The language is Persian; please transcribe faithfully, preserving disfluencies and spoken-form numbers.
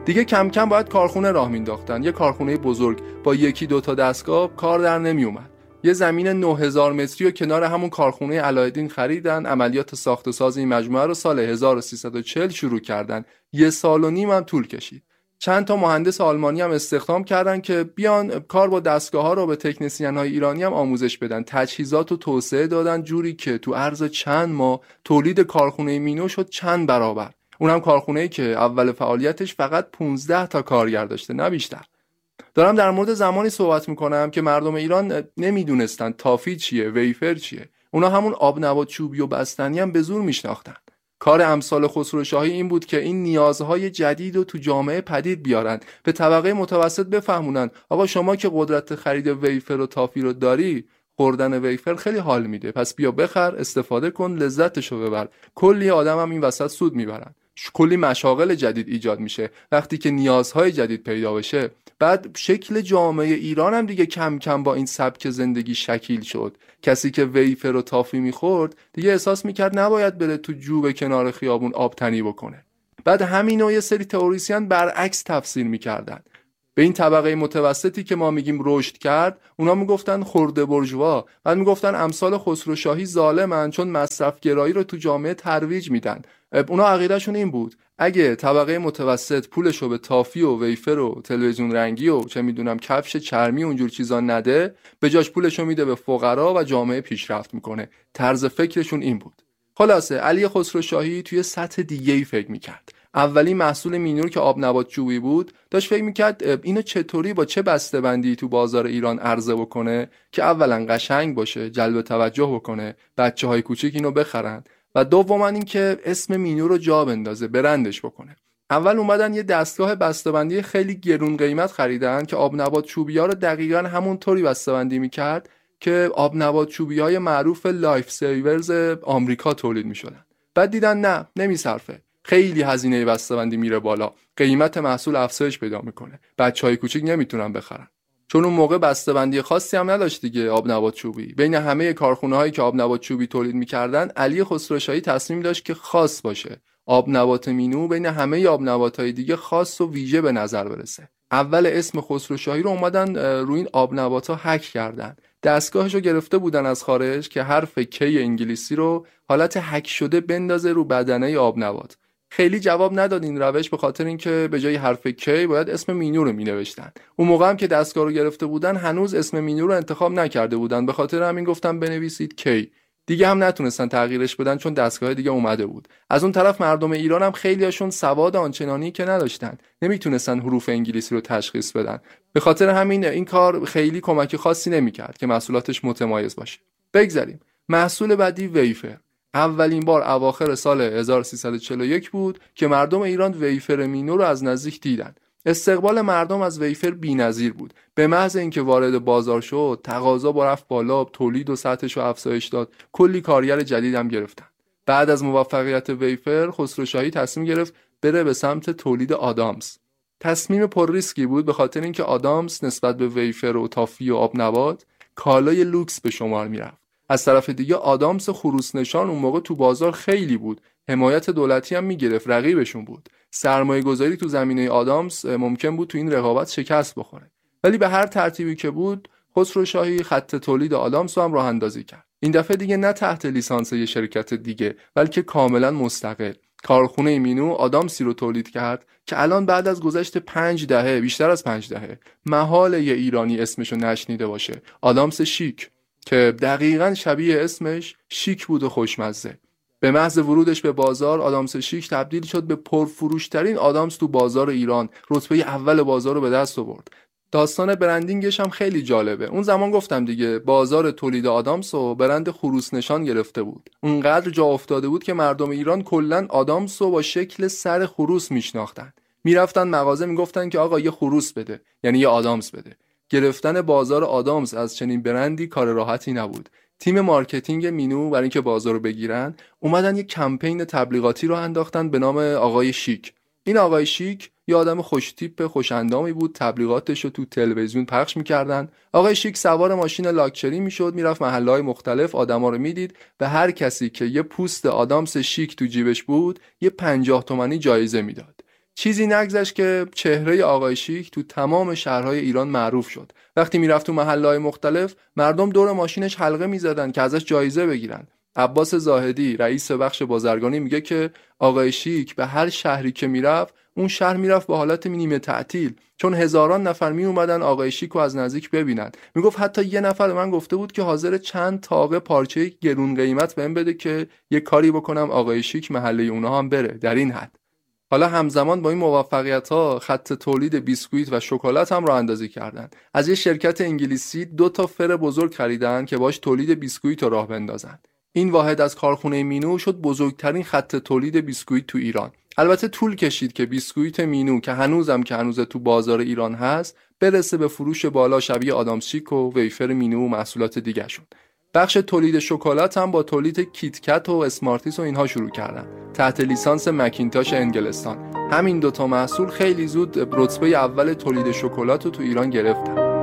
دیگه کم کم باید کارخونه راه مینداختن. یه کارخونه بزرگ با یکی دو تا دستگاه کار در نمی اومد. یه زمین نه هزار متری و کنار همون کارخونه علایالدین خریدن. عملیات ساخت و ساز این مجموعه رو سال هزار و سیصد و چهل شروع کردن. یه سال و نیم هم طول کشید. چند تا مهندس آلمانی هم استخدام کردن که بیان کار با دستگاه‌ها رو به تکنسین‌های ایرانی هم آموزش بدن. تجهیزات و توسعه دادن جوری که تو عرض چند ماه تولید کارخونه مینو شد چند برابر. اونم کارخونه‌ای که اول فعالیتش فقط پانزده تا کارگر داشته، نه بیشتر. دارم در مورد زمانی صحبت میکنم که مردم ایران نمیدونستن تافی چیه، ویفر چیه. اونا همون آب نبات چوبی و بستنی هم به زور میشناختن. کار امثال خسروشاهی این بود که این نیازهای جدید رو تو جامعه پدید بیارن، به طبقه متوسط بفهمونن آقا شما که قدرت خرید ویفر و تافی رو داری، خوردن ویفر خیلی حال میده، پس بیا بخر، استفاده کن، لذتشو ببر. کلی آدم هم این وسط سود میبرن. کلی مشاغل جدید ایجاد میشه وقتی که نیازهای جدید پیدا بشه. بعد شکل جامعه ایران هم دیگه کم کم با این سبک زندگی شکیل شد. کسی که ویفر و تافی میخورد دیگه احساس میکرد نباید بره تو جوب کنار خیابون آب تنی بکنه. بعد همین و یه سری تئوریسین برعکس تفسیر میکردن. به این طبقه متوسطی که ما میگیم رشد کرد، اونا میگفتن خرده برجوا. بعد میگفتن امثال خسروشاهی ظالمن چون مصرف گرایی رو تو جامعه ترویج میدن. اونا عقیدهشون این بود اگه طبقه متوسط پولشو به تافی و ویفر و تلویزیون رنگی و چه میدونم کفش چرمی و اونجور چیزا نده، به جاش پولشو میده به فقرا و جامعه پیشرفت میکنه. طرز فکرشون این بود. خلاصه علی خسروشاهی توی سطح دیگه‌ای فکر میکرد. اولی محصول مینور که آب نبات چوبی بود داشت فکر میکرد اینو چطوری با چه بسته‌بندی تو بازار ایران عرضه بکنه که اولا قشنگ باشه، جلب توجه بکنه، بچه‌های کوچیک اینو بخرن، و دوما این که اسم مینور رو جا بندازه، برندش بکنه. اول اومدن یه دستگاه بسته‌بندی خیلی گرون قیمت خریدن که آب نبات چوبی‌ها رو دقیقاً همونطوری بسته‌بندی میکرد که آب نبات چوبی‌های معروف لایف سیورز آمریکا تولید میشدن. بعد دیدن نه، نمیصرفه. خیلی هزینه بسته‌بندی میره بالا، قیمت محصول افزایش پیدا میکنه، بچهای کوچیک نمیتونن بخرن. چون اون موقع بسته‌بندی خاصی هم نداشت دیگه آب نبات چوبی. بین همه کارخونه‌هایی که آب نبات چوبی تولید میکردن، علی خسروشاهی تصمیم داشت که خاص باشه. آب نبات مینو بین همه آب نبات‌های دیگه خاص و ویژه به نظر برسه. اول اسم خسروشاهی رو اومدن روی این آب نبات‌ها هک کردن. دستگاهشو گرفته بودن از خارج که حرف کی انگلیسی رو حالت هک شده بندازه رو بدنه آب نبات. خیلی جواب نداد این روش، به خاطر اینکه به جای حرف کی باید اسم مینو رو مینوشتن. اون موقع هم که دستگاه رو گرفته بودن هنوز اسم مینو رو انتخاب نکرده بودن، به خاطر همین گفتم بنویسید کی. دیگه هم نتونستن تغییرش بدن چون دستگاه دیگه اومده بود. از اون طرف مردم ایران هم خیلیاشون سواد آنچنانی که نداشتن، نمیتونستن حروف انگلیسی رو تشخیص بدن. به خاطر همین این کار خیلی کمک خاصی نمیکرد که محصولاتش متمایز باشه. بگذریم. محصول بعدی ویفر. اولین بار اواخر سال هزار و سیصد و چهل و یک بود که مردم ایران ویفر مینو رو از نزدیک دیدن. استقبال مردم از ویفر بی‌نظیر بود. به محض اینکه وارد بازار شد، تقاضا با رفت بالا، تولید و سطحش رو افزایش داد. کلی کارگر جدید هم گرفتن. بعد از موفقیت ویفر، خسروشاهی تصمیم گرفت بره به سمت تولید آدامس. تصمیم پر ریسکی بود، به خاطر اینکه آدامس نسبت به ویفر و تافی و آب نبات کالای لوکس به شمار میرفت. از طرف دیگه آدامس خروس نشان اون موقع تو بازار خیلی بود. حمایت دولتی هم میگرفت، رقیبشون بود. سرمایه گذاری تو زمینه آدامس ممکن بود تو این رقابت شکست بخوره. ولی به هر ترتیبی که بود، خسروشاهی خط تولید آدامس رو هم راه اندازی کرد. این دفعه دیگه نه تحت لیسانس یه شرکت دیگه، بلکه کاملا مستقل. کارخونه مینو آدامسی رو تولید کرد که الان بعد از گذشت پنج دهه، بیشتر از پنج دهه، محال یه ایرانی اسمشو نشنیده باشه. آدامس شیک، که دقیقاً شبیه اسمش شیک بود و خوشمزه. به محض ورودش به بازار، آدامس شیک تبدیل شد به پرفروشترین آدامس تو بازار ایران. رتبه اول بازار رو به دست آورد. داستان برندینگش هم خیلی جالبه. اون زمان گفتم دیگه، بازار تولید آدامس رو برند خروس نشان گرفته بود. اونقدر جا افتاده بود که مردم ایران کلاً آدامس رو با شکل سر خروس میشناختن. میرفتن مغازه میگفتن که آقا یه خروس بده، یعنی یه آدامس بده. گرفتن بازار آدامس از چنین برندی کار راحتی نبود. تیم مارکتینگ مینو برای اینکه بازار رو بگیرن، اومدن یک کمپین تبلیغاتی رو انداختن به نام آقای شیک. این آقای شیک یه آدم خوش تیپ، خوش اندامی بود. تبلیغاتش رو تو تلویزیون پخش می‌کردن. آقای شیک سوار ماشین لاکچری میشد، میرفت محله‌های مختلف، آدما رو میدید. به هر کسی که یه پوست آدامس شیک تو جیبش بود، یه پنجاه تومانی جایزه میداد. چیزی نگذشت که چهره آقای شیک تو تمام شهرهای ایران معروف شد. وقتی میرفت تو محله‌های مختلف، مردم دور ماشینش حلقه میزدن که ازش جایزه بگیرن. عباس زاهدی رئیس بخش بازرگانی میگه که آقای شیک به هر شهری که میرفت، اون شهر میرفت به حالت نیمه تعطیل، چون هزاران نفر می اومدن آقای شیک رو از نزدیک ببینن. میگفت حتی یه نفر به من گفته بود که حاضر چند تاقه پارچه گرون قیمت بهم بده که یه کاری بکنم آقای شیک محله اونها هم بره، در این حد. حالا همزمان با این موفقیت‌ها خط تولید بیسکویت و شکلات هم راه اندازی کردن. از یه شرکت انگلیسی دو تا فر بزرگ خریدن که باش تولید بیسکویت رو راه بندازن. این واحد از کارخونه مینو شد بزرگترین خط تولید بیسکویت تو ایران. البته طول کشید که بیسکویت مینو که هنوزم که هنوز تو بازار ایران هست برسه به فروش بالا شبیه آدامس چیک و ویفر مینو و محصولات دیگه شون. بخش تولید شکلات هم با تولید کیت کت و اسمارتیس و اینها شروع کردن تحت لیسانس مکینتاش انگلستان. همین دوتا محصول خیلی زود رتبه اول تولید شکلات رو تو ایران گرفتن.